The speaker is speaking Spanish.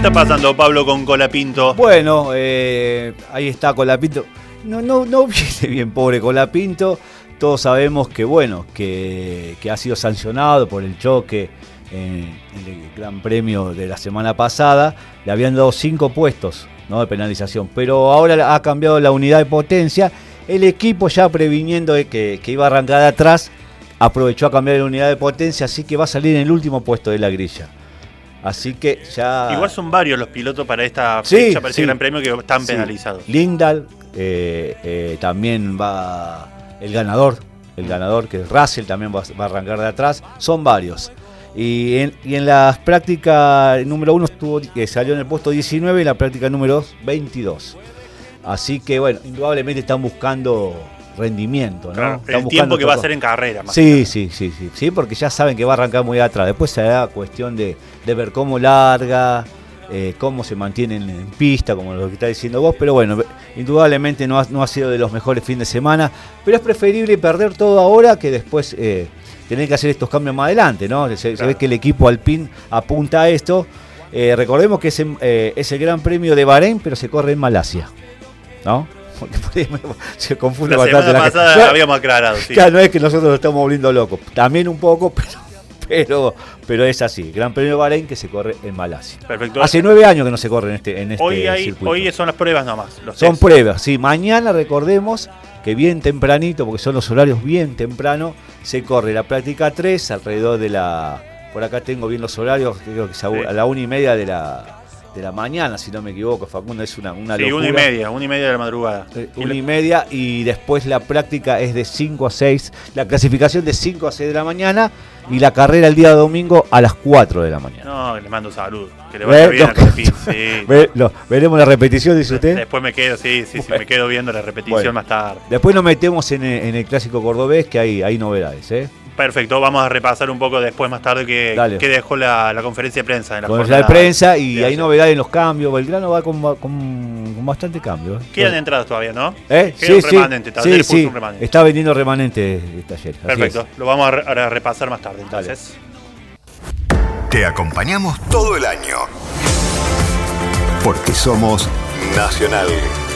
está pasando, Pablo, con Colapinto? Bueno, ahí está Colapinto. No viene bien, pobre Colapinto. Todos sabemos que, bueno, que ha sido sancionado por el choque en el Gran Premio de la semana pasada. Le habían dado 5 puestos, ¿no?, de penalización, pero ahora ha cambiado la unidad de potencia. El equipo, ya previniendo de que iba a arrancar de atrás, aprovechó a cambiar la unidad de potencia, así que va a salir en el último puesto de la grilla. Así que ya... Igual son varios los pilotos para esta fecha, para este Gran Premio, que están penalizados. Lindahl, también va el ganador que es Russell, también va a arrancar de atrás. Son varios. Y en las prácticas número 1 salió en el puesto 19 y la práctica número 2, 22. Así que, bueno, indudablemente están buscando rendimiento, ¿no? Claro, el tiempo que va a ser en carrera. Más sí, porque ya saben que va a arrancar muy atrás. Después será cuestión de ver cómo larga, cómo se mantienen en pista, como lo que está diciendo vos. Pero bueno, indudablemente no ha sido de los mejores fines de semana. Pero es preferible perder todo ahora que después tener que hacer estos cambios más adelante, ¿no? Se ve que el equipo Alpine apunta a esto. Recordemos que es el Gran Premio de Bahrein, pero se corre en Malasia, ¿no? Porque se confunde bastante. La semana pasada habíamos aclarado, sí. Claro, no es que nosotros lo estamos volviendo locos, también un poco, pero es así. Gran Premio de Bahrein que se corre en Malasia. Perfecto. Hace 9 años que no se corre en este circuito. Hoy son las pruebas nomás. Son pruebas, sí. Mañana recordemos que bien tempranito, porque son los horarios bien temprano, se corre la práctica 3 alrededor de la... Por acá tengo bien los horarios, creo que es a la 1:30 de la mañana, si no me equivoco, Facundo, es una locura. 1:30 de la madrugada. 1:30, y después la práctica es de 5 a 6, la clasificación de 5 a 6 de la mañana y la carrera el día domingo a las 4 de la mañana. No, le mando salud, que le vaya bien a Colapinto. Sí. Veremos la repetición, dice usted. Después me quedo, me quedo viendo la repetición más tarde. Después nos metemos en el clásico cordobés, que hay novedades, ¿eh? Perfecto, vamos a repasar un poco después, más tarde, que dejó la conferencia de prensa. Conferencia de prensa, y hay novedades en los cambios. Belgrano va con bastante cambio. Quedan entradas todavía, ¿no? Sí, remanente, sí. Está vendiendo remanente el taller. Perfecto, lo vamos a repasar más tarde, entonces. Te acompañamos todo el año, porque somos Nacional.